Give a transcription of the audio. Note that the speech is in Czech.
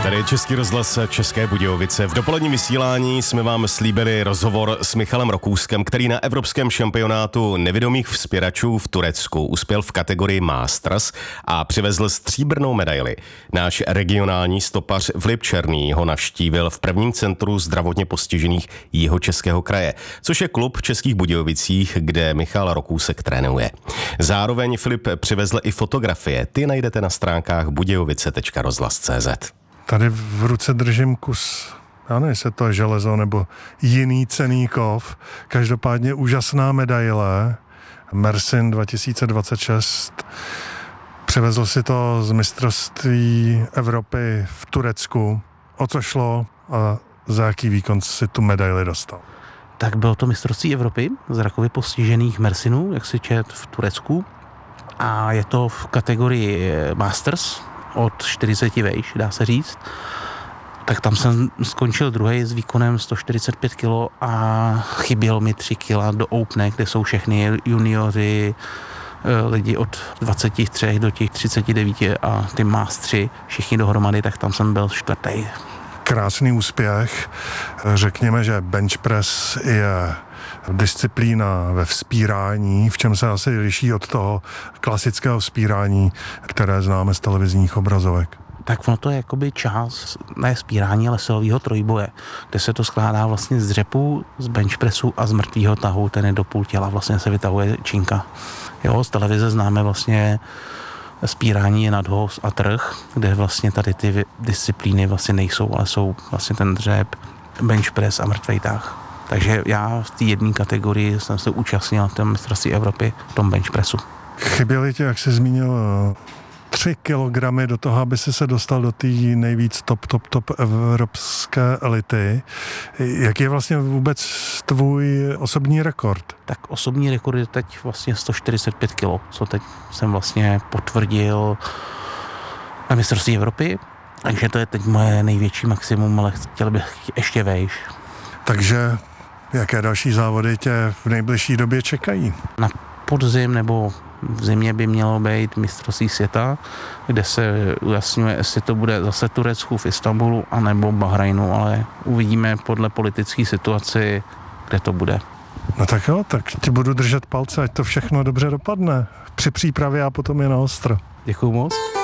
Tady je Český rozhlas České Budějovice. V dopoledním vysílání jsme vám slíbili rozhovor s Michalem Rokouskem, který na evropském šampionátu nevidomých vzpěračů v Turecku uspěl v kategorii Masters a přivezl stříbrnou medaili. Náš regionální stopař Filip Černý ho navštívil v prvním centru zdravotně postižených Jihočeského kraje, což je klub v Českých Budějovicích, kde Michal Rokousek trénuje. Zároveň Filip přivezl i fotografie. Ty najdete na stránkách budějovice.rozhlas.cz. Tady v ruce držím kus, já nevím, jestli to je železo nebo jiný cenný kov. Každopádně úžasná medaile, Mersin 2026. Přivezl si to z mistrovství Evropy v Turecku. O co šlo a za jaký výkon si tu medaili dostal? Tak bylo to mistrovství Evropy zrakově postižených Mersinů, jak si čet, v Turecku. A je to v kategorii Masters, od 40 vejš, dá se říct. Tak tam jsem skončil druhý s výkonem 145 kg a chybělo mi 3 kg do Opene, kde jsou všechny junioři, lidi od 23 do těch 39 a ty Mastři, všichni dohromady, tak tam jsem byl čtvrtý. Krásný úspěch. Řekněme, že bench press je disciplína ve vzpírání, v čem se asi liší od toho klasického vzpírání, které známe z televizních obrazovek. Tak ono to je jakoby část, ne vzpírání, ale silového trojboje, kde se to skládá vlastně z dřepu, z bench pressu a z mrtvého tahu, ten je do půl těla, vlastně se vytahuje činka. Jo, z televize známe vlastně vzpírání je nadhoz a trh, kde vlastně tady ty disciplíny vlastně nejsou, ale jsou vlastně ten dřep, bench press a mrtvej tah. Takže já v té jedné kategorii jsem se účastnil v tom mistrovství Evropy v tom bench pressu. Chyběly ti, jak jsi zmínil, 3 kilogramy do toho, aby si se dostal do té nejvíc top evropské elity. Jaký je vlastně vůbec tvůj osobní rekord? Tak osobní rekord je teď vlastně 145 kg, co teď jsem vlastně potvrdil na mistrovství Evropy. Takže to je teď moje největší maximum, ale chtěl bych ještě vejš. Takže jaké další závody tě v nejbližší době čekají? Na podzim nebo v zimě by mělo být mistrovství světa, kde se ujasňuje, jestli to bude zase Turecku v Istanbulu anebo Bahrajnu, ale uvidíme podle politické situaci, kde to bude. No tak jo, tak ti budu držet palce, ať to všechno dobře dopadne. Při přípravě a potom je na ostro. Děkuju moc.